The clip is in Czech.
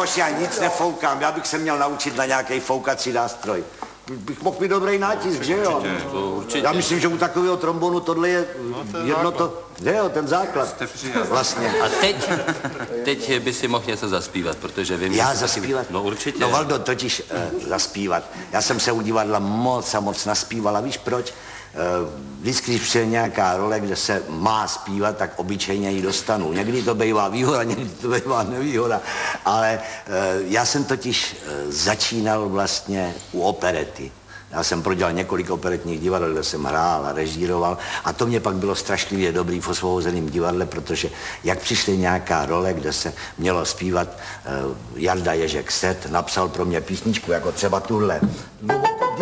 Bož, já nic nefoukám, já bych se měl naučit na nějaký foukací nástroj. Bych mohl mít dobrý nátisk, že jo? Určitě. Já myslím, že u takového trombonu tohle je jedno to... Že jo, ten základ. Vlastně. A teď by si mohl něco zaspívat, protože vím... Já zaspívat? No určitě. No Valdo, totiž zaspívat. Já jsem se u divadla moc a moc naspíval a víš proč? Vždycky, když přijde nějaká role, kde se má zpívat, tak obyčejně ji dostanu. Někdy to bývá výhoda, někdy to bývá nevýhoda. Ale já jsem totiž začínal vlastně u operety. Já jsem prodělal několik operetních divadel, kde jsem hrál a režíroval a to mě pak bylo strašlivě dobrý v Osvobozeném divadle, protože jak přišly nějaká role, kde se mělo zpívat, Jarda Ježek Set napsal pro mě písničku, jako třeba tuhle.